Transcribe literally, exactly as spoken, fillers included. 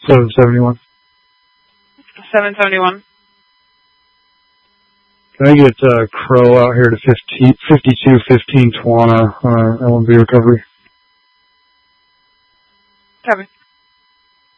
seven seventy-one. seven seventy-one. Can I get uh, Crow out here to fifty-two fifteen Tawana, uh, L M V recovery? Copy.